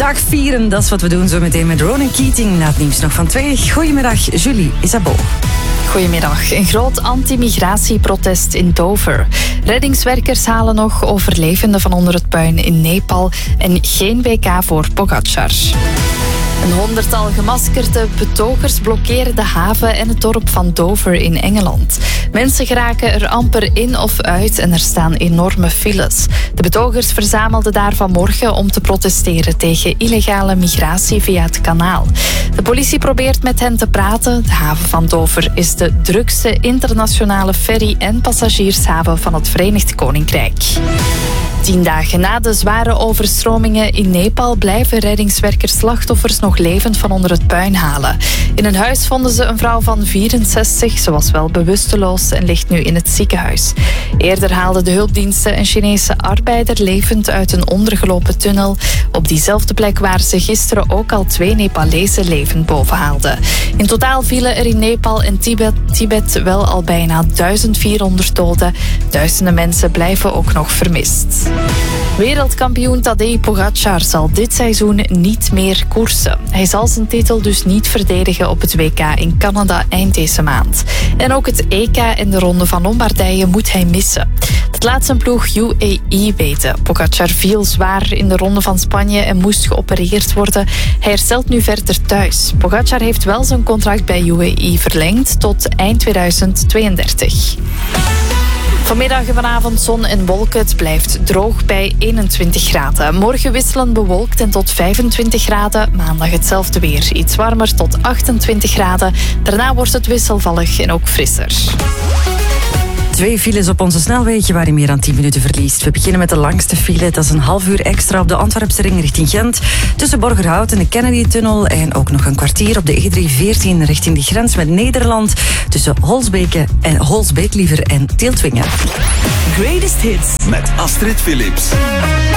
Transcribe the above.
Graag vieren, dat is wat we doen zo meteen met Ronan Keating. Na het nieuws nog van 2. Goedemiddag, Julie Isabeau. Goedemiddag. Een groot anti-migratieprotest in Dover. Reddingswerkers halen nog overlevenden van onder het puin in Nepal en geen WK voor Pogačar. Een 100-tal gemaskerde betogers blokkeren de haven en het dorp van Dover in Engeland. Mensen geraken er amper in of uit en er staan enorme files. De betogers verzamelden daar vanmorgen om te protesteren tegen illegale migratie via het kanaal. De politie probeert met hen te praten. De haven van Dover is de drukste internationale ferry- en passagiershaven van het Verenigd Koninkrijk. 10 dagen na de zware overstromingen in Nepal blijven reddingswerkers slachtoffers nog levend van onder het puin halen. In een huis vonden ze een vrouw van 64. Ze was wel bewusteloos en ligt nu in het ziekenhuis. Eerder haalden de hulpdiensten een Chinese arbeider levend uit een ondergelopen tunnel. Op diezelfde plek waar ze gisteren ook al 2 Nepalezen levend boven haalden. In totaal vielen er in Nepal en Tibet wel al bijna 1400 doden. Duizenden mensen blijven ook nog vermist. Wereldkampioen Tadej Pogačar zal dit seizoen niet meer koersen. Hij zal zijn titel dus niet verdedigen op het WK in Canada eind deze maand. En ook het EK en de Ronde van Lombardije moet hij missen. Dat laat zijn ploeg UAE weten. Pogačar viel zwaar in de Ronde van Spanje en moest geopereerd worden. Hij herstelt nu verder thuis. Pogačar heeft wel zijn contract bij UAE verlengd tot eind 2032. Vanmiddag en vanavond zon en wolken. Het blijft droog bij 21 graden. Morgen wisselend bewolkt en tot 25 graden. Maandag hetzelfde weer. Iets warmer tot 28 graden. Daarna wordt het wisselvallig en ook frisser. 2 files op onze snelwegen waar je meer dan 10 minuten verliest. We beginnen met de langste file. Dat is een half uur extra op de Antwerpse ring richting Gent. Tussen Borgerhout en de Kennedy-tunnel. En ook nog een kwartier op de E314 richting de grens met Nederland. Tussen Holsbeek en Tieltwingen. Greatest Hits met Astrid Philips.